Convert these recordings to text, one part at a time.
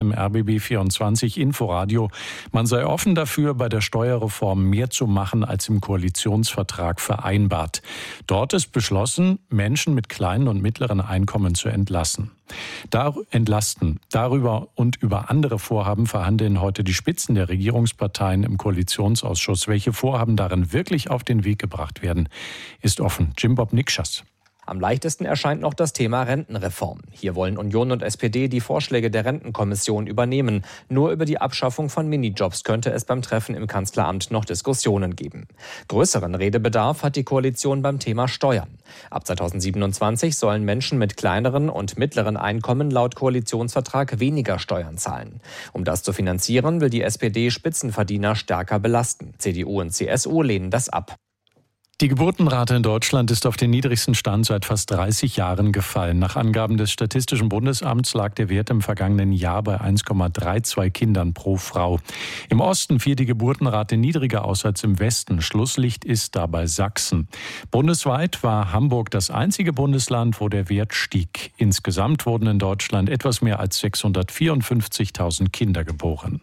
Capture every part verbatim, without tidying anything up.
im R B B vierundzwanzig Inforadio, man sei offen dafür, bei der Steuerreform mehr zu machen, als im Koalitionsvertrag vereinbart. Dort ist beschlossen, Menschen mit kleinen und mittleren Einkommen zu entlassen. Dar- entlasten. Darüber und über andere Vorhaben verhandeln heute die Spitzen der Regierungsparteien im Koalitionsausschuss. Welche Vorhaben darin wirklich auf den Weg gebracht werden, ist offen. Jim Bob Nikschas. Am leichtesten erscheint noch das Thema Rentenreform. Hier wollen Union und S P D die Vorschläge der Rentenkommission übernehmen. Nur über die Abschaffung von Minijobs könnte es beim Treffen im Kanzleramt noch Diskussionen geben. Größeren Redebedarf hat die Koalition beim Thema Steuern. Ab zweitausendsiebenundzwanzig sollen Menschen mit kleineren und mittleren Einkommen laut Koalitionsvertrag weniger Steuern zahlen. Um das zu finanzieren, will die S P D Spitzenverdiener stärker belasten. C D U und C S U lehnen das ab. Die Geburtenrate in Deutschland ist auf den niedrigsten Stand seit fast dreißig Jahren gefallen. Nach Angaben des Statistischen Bundesamts lag der Wert im vergangenen Jahr bei eins Komma zweiunddreißig Kindern pro Frau. Im Osten fiel die Geburtenrate niedriger aus als im Westen. Schlusslicht ist dabei Sachsen. Bundesweit war Hamburg das einzige Bundesland, wo der Wert stieg. Insgesamt wurden in Deutschland etwas mehr als sechshundertvierundfünfzigtausend Kinder geboren.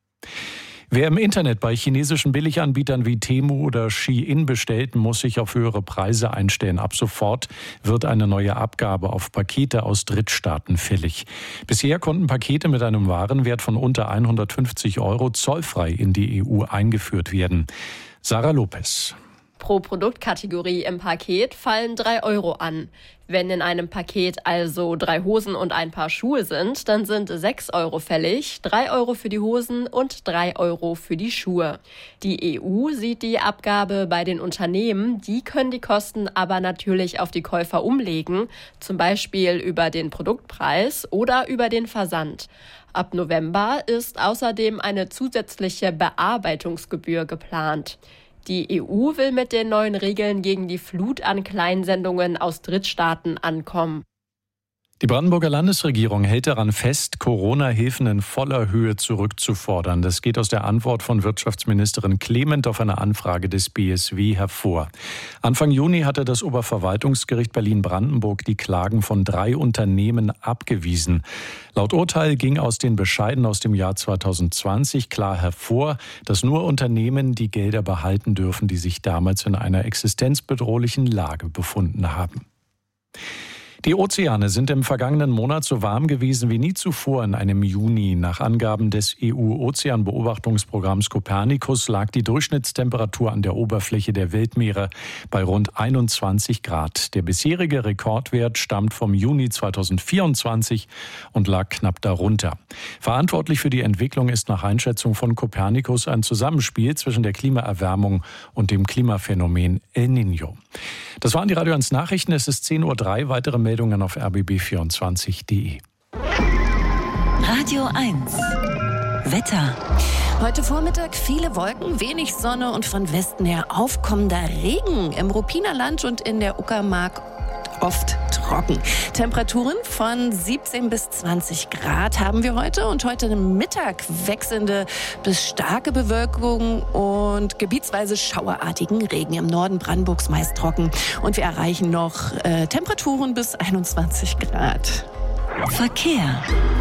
Wer im Internet bei chinesischen Billiganbietern wie Temu oder Shein bestellt, muss sich auf höhere Preise einstellen. Ab sofort wird eine neue Abgabe auf Pakete aus Drittstaaten fällig. Bisher konnten Pakete mit einem Warenwert von unter hundertfünfzig Euro zollfrei in die E U eingeführt werden. Sarah Lopez. Pro Produktkategorie im Paket fallen drei Euro an. Wenn in einem Paket also drei Hosen und ein Paar Schuhe sind, dann sind sechs Euro fällig, drei Euro für die Hosen und drei Euro für die Schuhe. Die E U sieht die Abgabe bei den Unternehmen, die können die Kosten aber natürlich auf die Käufer umlegen, zum Beispiel über den Produktpreis oder über den Versand. Ab November ist außerdem eine zusätzliche Bearbeitungsgebühr geplant. Die E U will mit den neuen Regeln gegen die Flut an Kleinsendungen aus Drittstaaten ankommen. Die Brandenburger Landesregierung hält daran fest, Corona-Hilfen in voller Höhe zurückzufordern. Das geht aus der Antwort von Wirtschaftsministerin Clement auf eine Anfrage des B S W hervor. Anfang Juni hatte das Oberverwaltungsgericht Berlin-Brandenburg die Klagen von drei Unternehmen abgewiesen. Laut Urteil ging aus den Bescheiden aus dem Jahr zweitausendzwanzig klar hervor, dass nur Unternehmen die Gelder behalten dürfen, die sich damals in einer existenzbedrohlichen Lage befunden haben. Die Ozeane sind im vergangenen Monat so warm gewesen wie nie zuvor in einem Juni. Nach Angaben des E U-Ozeanbeobachtungsprogramms Copernicus lag die Durchschnittstemperatur an der Oberfläche der Weltmeere bei rund einundzwanzig Grad. Der bisherige Rekordwert stammt vom Juni zweitausendvierundzwanzig und lag knapp darunter. Verantwortlich für die Entwicklung ist nach Einschätzung von Copernicus ein Zusammenspiel zwischen der Klimaerwärmung und dem Klimaphänomen El Niño. Das waren die Radio eins Nachrichten. Es ist zehn Uhr drei. Weitere Meldungen auf r b b vierundzwanzig punkt d e. Radio eins. Wetter. Heute Vormittag viele Wolken, wenig Sonne und von Westen her aufkommender Regen. Im Ruppiner Land und in der Uckermark oft trocken. Temperaturen von siebzehn bis zwanzig Grad haben wir heute und heute Mittag wechselnde bis starke Bewölkung und gebietsweise schauerartigen Regen. Im Norden Brandenburgs meist trocken und wir erreichen noch äh, Temperaturen bis einundzwanzig Grad. Verkehr.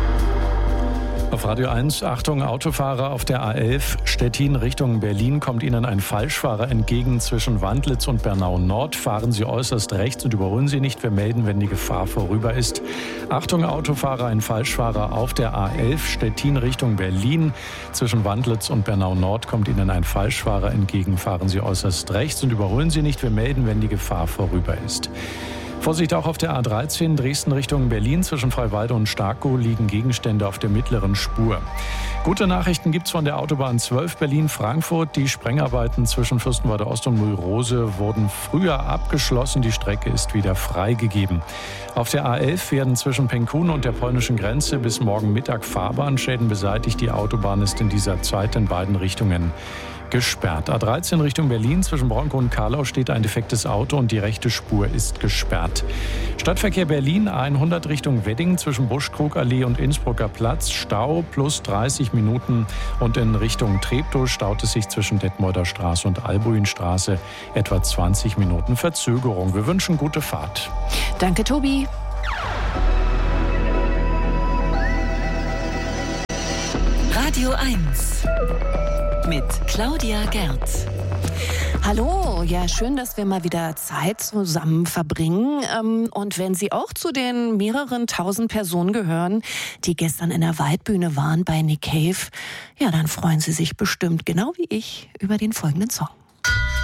Auf Radio eins, Achtung, Autofahrer auf der A elf, Stettin Richtung Berlin kommt Ihnen ein Falschfahrer entgegen zwischen Wandlitz und Bernau Nord. Fahren Sie äußerst rechts und überholen Sie nicht. Wir melden, wenn die Gefahr vorüber ist. Achtung, Autofahrer, ein Falschfahrer auf der A elf, Stettin Richtung Berlin. Zwischen Wandlitz und Bernau Nord kommt Ihnen ein Falschfahrer entgegen. Fahren Sie äußerst rechts und überholen Sie nicht. Wir melden, wenn die Gefahr vorüber ist. Vorsicht auch auf der A dreizehn, Dresden Richtung Berlin. Zwischen Freiwalde und Starkow liegen Gegenstände auf der mittleren Spur. Gute Nachrichten gibt's von der Autobahn zwölf Berlin-Frankfurt. Die Sprengarbeiten zwischen Fürstenwalde Ost und Mühlrose wurden früher abgeschlossen. Die Strecke ist wieder freigegeben. Auf der A elf werden zwischen Penkun und der polnischen Grenze bis morgen Mittag Fahrbahnschäden beseitigt. Die Autobahn ist in dieser Zeit in beiden Richtungen gesperrt. A dreizehn Richtung Berlin, zwischen Bronkow und Karlau steht ein defektes Auto und die rechte Spur ist gesperrt. Stadtverkehr Berlin, A hundert Richtung Wedding, zwischen Buschkrugallee und Innsbrucker Platz, Stau plus dreißig Minuten und in Richtung Treptow staut es sich zwischen Detmolder Straße und Albuinstraße etwa zwanzig Minuten Verzögerung. Wir wünschen gute Fahrt. Danke, Tobi. Radio eins mit Claudia Gerz. Hallo, ja, schön, dass wir mal wieder Zeit zusammen verbringen. Und wenn Sie auch zu den mehreren tausend Personen gehören, die gestern in der Waldbühne waren bei Nick Cave, ja, dann freuen Sie sich bestimmt, genau wie ich, über den folgenden Song.